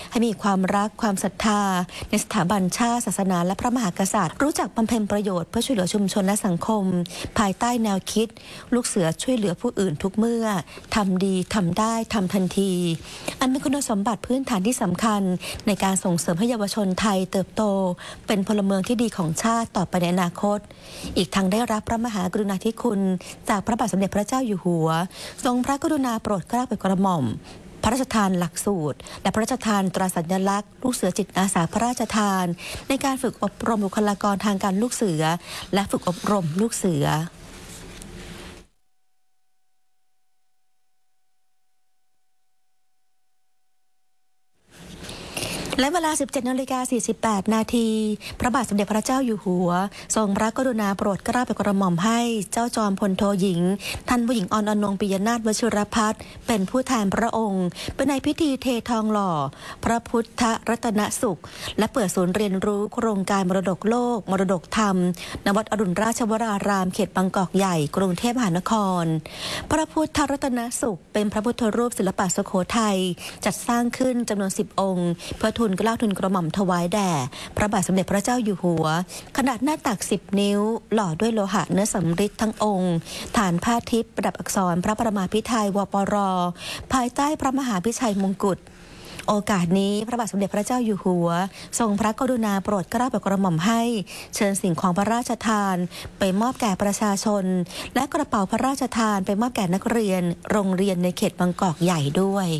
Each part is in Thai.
ให้มีความรักความศรัทธาในสถาบันชาติศาสนาและพระมหากษัตริย์รู้จักบำเพ็ญประโยชน์เพื่อช่วยเหลือชุมชนและสังคมภายใต้แนวคิดลูกเสือช่วยเหลือผู้อื่นทุกเมื่อทำดีทำได้ทำทันทีอันเป็นคุณสมบัติพื้นฐานที่สำคัญในการส่งเสริมให้เยาวชนไทยเติบโตเป็นพลเมืองที่ดีของชาติต่อไปในอนาคตอีกทั้งได้รับพระมหากรุณาธิคุณจากพระบาทสมเด็จพระเจ้าอยู่หัวทรงพระกรุณาโปรดเกล้าโปรดกระหม่อมพระราชทานหลักสูตรและพระราชทานตราสัญลักษณ์ลูกเสือจิตอาสาพระราชทานในการฝึกอบรมบุคลากรทางการลูกเสือและฝึกอบรมลูกเสือและเวลา 17:48 นาทีพระบาทสมเด็จพระเจ้าอยู่หัวทรงพระกรุณาโปรดเกล้าโปรดกระหม่อมให้เจ้าจอมพลโทหญิงท่านผู้หญิงออนงปิยนาถวชิรพัฒน์เป็นผู้แทนพระองค์เป็นในพิธีเททองหล่อพระพุทธรัตนสุขและเปิดศูนย์เรียนรู้โครงการมรดกโลกมรดกธรรมณวัดอรุณราชวรารามเขตบางกอกใหญ่กรุงเทพมหานครพระพุทธรัตนสุขเป็นพระพุทธรูปศิลปะสุโขทัยจัดสร้างขึ้นจำนวน10 องค์เพื่อทุนเกล้าทุนกระหม่อมถวายแด่พระบาทสมเด็จพระเจ้าอยู่หัวขนาดหน้าตัก10 นิ้วหล่อด้วยโลหะเนื้อสำริดทั้งองค์ฐานผ้าทิพย์ประดับอักษรพระประมาพิไทยวปรภายใต้พระมหาพิชัยมงกุฎโอกาสนี้พระบาทสมเด็จพระเจ้าอยู่หัวทรงพระกรุณาโปรดเกล้าโปรดกระหม่อมให้เชิญสิ่งของพระราชทานไปมอบแก่ประชาชนและกระเป๋าพระราชทานไปมอบแก่นักเรียนโรงเรียนในเขตบางกอกใหญ่ด้วย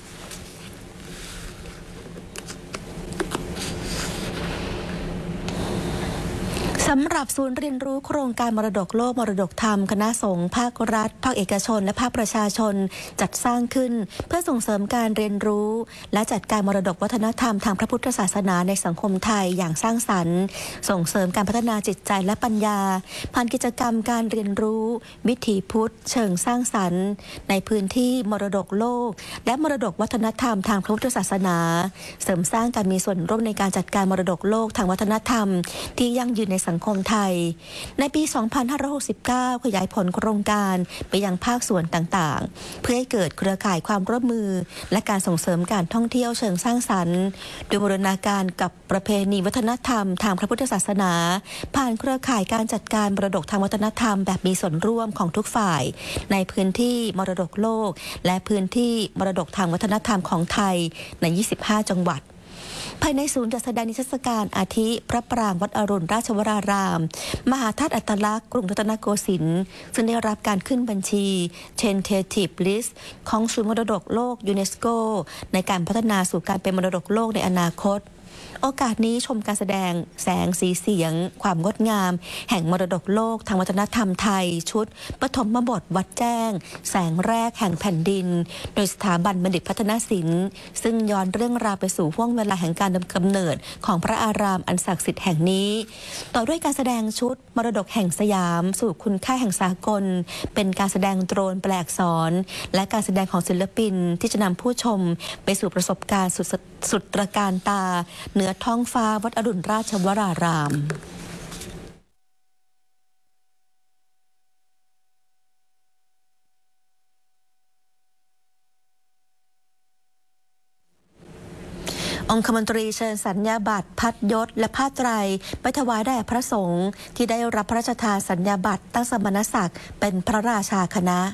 สำหรับศูนย์เรียนรู้โครงการมรดกโลกมรดกธรรมคณะสงฆ์ภาครัฐภาคเอกชนและภาคประชาชนจัดสร้างขึ้นเพื่อส่งเสริมการเรียนรู้และจัดการมรดกวัฒนธรรมทางพระพุทธศาสนาในสังคมไทยอย่างสร้างสรรค์ส่งเสริมการพัฒนาจิตใจและปัญญาผ่านกิจกรรมการเรียนรู้วิถีพุทธเชิงสร้างสรรค์ในพื้นที่มรดกโลกและมรดกวัฒนธรรมทางพระพุทธศาสนาเสริมสร้างการมีส่วนร่วมในการจัดการมรดกโลกทางวัฒนธรรมที่ยั่งยืนในสังคมไทยในปี 2569 ขยายผลโครงการไปยังภาคส่วนต่างๆเพื่อให้เกิดเครือข่ายความร่วมมือและการส่งเสริมการท่องเที่ยวเชิงสร้างสรรค์โดยบูรณาการกับประเพณีวัฒนธรรมทางพระพุทธศาสนาผ่านเครือข่ายการจัดการมรดกทางวัฒนธรรมแบบมีส่วนร่วมของทุกฝ่ายในพื้นที่มรดกโลกและพื้นที่มรดกทางวัฒนธรรมของไทยใน 25 จังหวัดภายในศูนย์จัดแสดงนิทรรศการอาทิพระปรางวัดอรุณราชวรารามมหาธาตุอัตลักษณ์กรุงรัตนโกสินทร์ซึ่งได้รับการขึ้นบัญชี Tentative List ของศูนย์มรดกโลกยูเนสโกในการพัฒนาสู่การเป็นมรดกโลกในอนาคตโอกาสนี้ชมการแสดงแสงสีเสียงความงดงามแห่งมรดกโลกทางวัฒนธรรมไทยชุดปฐมบทวัดแจ้งแสงแรกแห่งแผ่นดินโดยสถาบันบัณฑิตพัฒนศิลป์ซึ่งย้อนเรื่องราวไปสู่ห่วงเวลาแห่งการดำกำเนิดของพระอารามอันศักดิ์สิทธิ์แห่งนี้ต่อด้วยการแสดงชุดมรดกแห่งสยามสู่คุณค่าแห่งสากลเป็นการแสดงโดรนแปลอักษรและการแสดงของศิลปินที่จะนำผู้ชมไปสู่ประสบการณ์สุดตระการตาเหนือท้องฟ้าวัดอรุณราชวรารามองคมนตรีเชิญสัญญาบัตรพัดยศและผ้าไตรไปถวายแด่พระสงฆ์ที่ได้รับพระราชทานสัญญาบัตรตั้งสมณศักดิ์เป็นพระราชาคณะ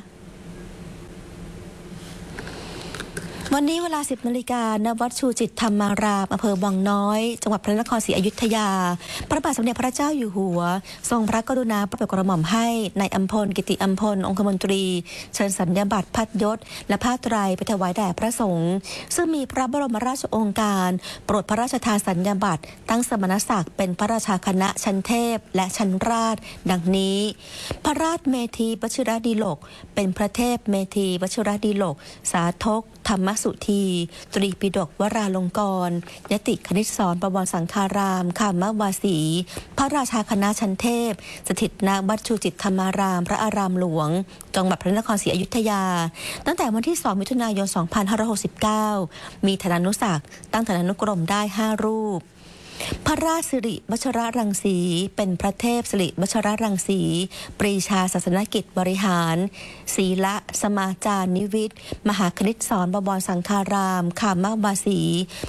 วันนี้เวลา 10 นาฬิกาณวัดชูจิตธรรมารามอำเภอวังน้อยจังหวัดพระนครศรีอยุธยาพระบาทสมเด็จพระเจ้าอยู่หัวทรงพระกรุณาโปรดกระหม่อมให้นายอัมพลกิติอัมพลองคมนตรีเชิญสัญญาบัตรพัดยศและผ้าไตรไปถวายแด่พระสงฆ์ซึ่งมีพระบรมราชโองการโปรดพระราชทานสัญญาบัตรตั้งสมณศักดิ์เป็นพระราชาคณะชั้นเทพและชั้นราชดังนี้พระราชเมธีวชิรดีโลกเป็นพระเทพเมธีวชิรดีโลกสาธกธรรมสุธีตรีปิฎกวราลงกรณ์ยติคณิตศรประวรสังฆารามคามวาสีพระราชาคณะชั้นเทพสถิตณวัดชูจิตธรรมารามพระอารามหลวงจังหวัดพระนครศรีอยุธยาตั้งแต่วันที่ 2 มิถุนายน 2569มีฐานานุศักดิ์ตั้งฐานานุกรมได้ 5 รูป พระราชสิริวัชรรังสีเป็นพระเทพสิริวัชรรังสีปรีชาศาสนกิจบริหารศีละสมาจารนิวิทย์มหาคณิตศรบวรสังฆารามคามวาสี